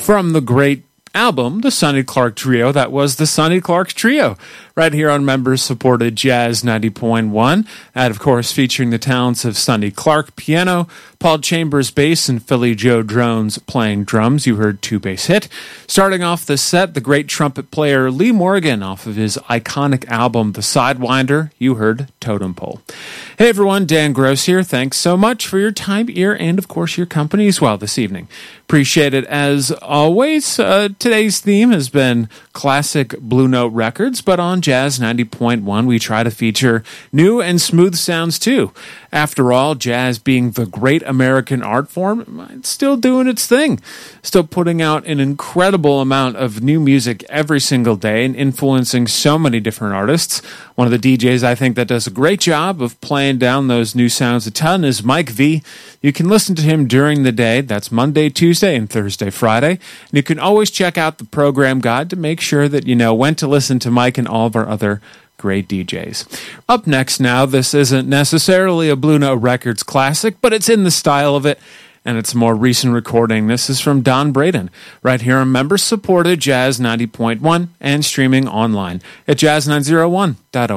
From the great album, the Sonny Clark Trio, that was the Sonny Clark Trio, right here on members-supported Jazz 90.1. That, of course, featuring the talents of Sonny Clark, piano, Paul Chambers, bass, and Philly Joe Drones playing drums. You heard Two Bass Hit. Starting off the set, the great trumpet player Lee Morgan off of his iconic album, The Sidewinder. You heard Totem Pole. Hey everyone, Dan Gross here. Thanks so much for your time, ear, and of course your company as well this evening. Appreciate it as always. Today's theme has been classic Blue Note records, but on Jazz 90.1 we try to feature new and smooth sounds too. After all, jazz being the great American art form, it's still doing its thing. Still putting out an incredible amount of new music every single day and influencing so many different artists. One of the DJs I think that does a great job of playing down those new sounds a ton is Mike V. You can listen to him during the day. That's Monday, Tuesday, and Thursday, Friday. And you can always check out the program guide to make sure that you know when to listen to Mike and all of our other great DJs. Up next now, this isn't necessarily a Blue Note Records classic, but it's in the style of it, and it's a more recent recording. This is from Don Braden, right here on members-supported Jazz 90.1 and streaming online at jazz901.org.